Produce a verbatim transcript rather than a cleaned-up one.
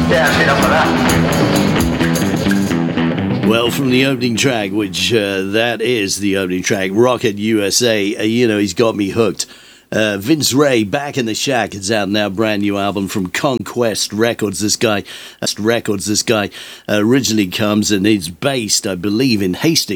Well, from the opening track, which uh, that is the opening track, Rocket U S A, uh, you know, he's got me hooked. Uh, Vince Ray, Back in the Shack. It's out now, brand new album from Conquest Records. This guy, Records. This guy uh, originally comes and is based, I believe, in Hastings.